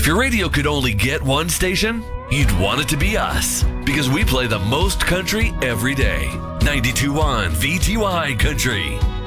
your radio could only get one station, you'd want it to be us, because we play the most country every day. 92.1 VTY Country.